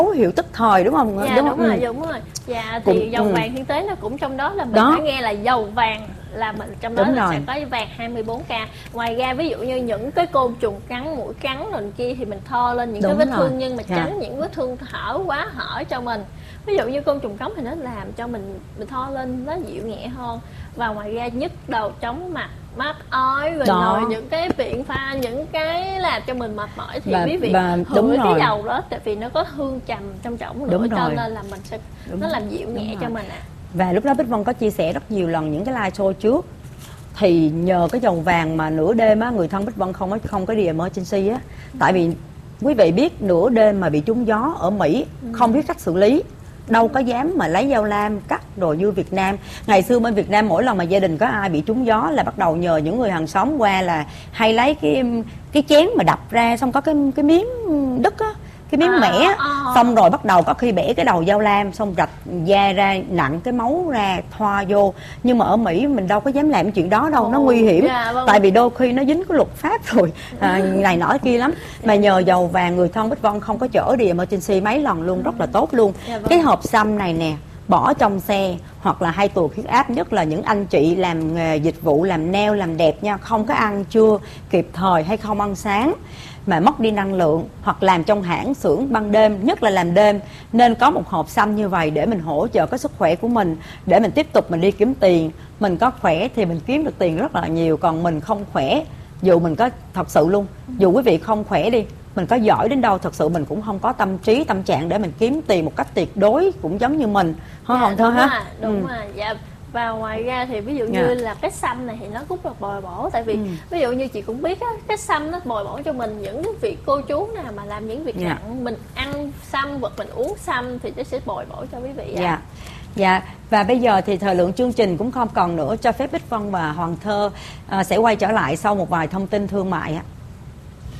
dấu hiệu tức thời đúng không? Dạ đúng rồi, đúng rồi. Dạ thì dầu vàng Thiên Tế nó cũng trong đó, là mình phải nghe là dầu vàng là mình trong đó là sẽ có vàng 24K. Ngoài ra ví dụ như những cái côn trùng cắn, muỗi cắn rồi kia thì mình thoa lên những cái vết thương, nhưng mà tránh những vết thương quá hở cho mình. Ví dụ như côn trùng cắn thì nó làm cho mình thoa lên nó dịu nhẹ hơn. Và ngoài ra nhức đầu, chóng mặt, mát ói rồi những cái biện pha, những cái làm cho mình mệt mỏi thì quý vị hửi cái dầu đó, tại vì nó có hương trầm trong trọng nữa, cho nên là mình sẽ nó làm dịu nhẹ cho mình ạ. Và lúc đó Bích Vân có chia sẻ rất nhiều lần những cái live show trước, thì nhờ cái dầu vàng mà nửa đêm á, người thân Bích Vân không có đi emergency á. Tại vì quý vị biết nửa đêm mà bị trúng gió ở Mỹ không biết cách xử lý, đâu có dám mà lấy dao lam cắt rồi như Việt Nam. Ngày xưa bên Việt Nam mỗi lần mà gia đình có ai bị trúng gió là bắt đầu nhờ những người hàng xóm qua, là hay lấy cái chén mà đập ra, xong có cái miếng đất á, cái miếng mẻ, xong rồi bắt đầu có khi bẻ cái đầu dao lam, xong rạch da ra, nặng cái máu ra thoa vô. Nhưng mà ở Mỹ mình đâu có dám làm cái chuyện đó đâu, nó nguy hiểm. Tại vì đôi khi nó dính cái luật pháp rồi này nọ kia lắm. Mà nhờ dầu vàng người thân Bích Vân không có chở đi emergency mấy lần luôn, rất là tốt luôn. Cái hộp xăm này nè, bỏ trong xe, hoặc là hay tụt huyết áp, nhất là những anh chị làm nghề dịch vụ, làm nail, làm đẹp nha, không có ăn trưa kịp thời hay không ăn sáng mà mất đi năng lượng, hoặc làm trong hãng xưởng ban đêm, nhất là làm đêm, nên có một hộp xăm như vậy để mình hỗ trợ cái sức khỏe của mình, để mình tiếp tục mình đi kiếm tiền. Mình có khỏe thì mình kiếm được tiền rất là nhiều, còn mình không khỏe, dù mình có thật sự luôn, dù quý vị không khỏe đi, mình có giỏi đến đâu, thật sự mình cũng không có tâm trí, tâm trạng để mình kiếm tiền một cách tuyệt đối, cũng giống như mình, không Thơ ha? Đúng rồi, dạ. Và ngoài ra thì ví dụ như là cái xăm này thì nó cũng là bồi bổ, tại vì ví dụ như chị cũng biết á, cái xăm nó bồi bổ cho mình những cái vị cô chú nào mà làm những việc nặng, mình ăn xăm hoặc mình uống xăm thì nó sẽ bồi bổ cho quý vị. Dạ, và bây giờ thì thời lượng chương trình cũng không còn nữa, cho phép Bích Vân và Hoàng Thơ sẽ quay trở lại sau một vài thông tin thương mại ạ.